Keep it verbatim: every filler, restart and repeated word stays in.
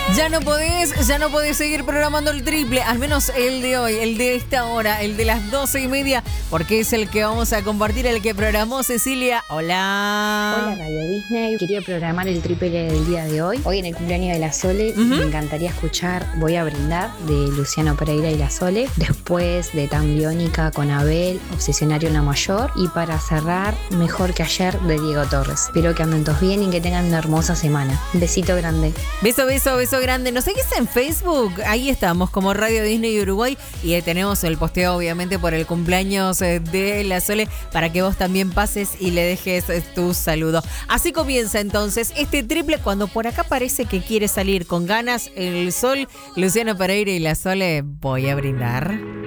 Ya no podés, ya no podés seguir programando el triple, al menos el de hoy, el de esta hora, el de las doce y media, porque es el que vamos a compartir, el que programó Cecilia. Hola. Hola Radio Disney, quería programar el triple del día de hoy. Hoy en el cumpleaños de la Sole, uh-huh. Me encantaría escuchar Voy a brindar de Luciano Pereira y la Sole. Después de Tan Biónica con Abel, Obsesionario una mayor. Y para cerrar, Mejor que ayer de Diego Torres. Espero que anden todos bien y que tengan una hermosa semana. Un besito grande. Beso, beso, beso grande. ¿Nos seguís en Facebook? Ahí estamos como Radio Disney Uruguay y eh, tenemos el posteo obviamente por el cumpleaños eh, de la Sole para que vos también pases y le dejes eh, tu saludo. Así comienza entonces este triple cuando por acá parece que quiere salir con ganas el sol. Luciano Pereira y la Sole, voy a brindar.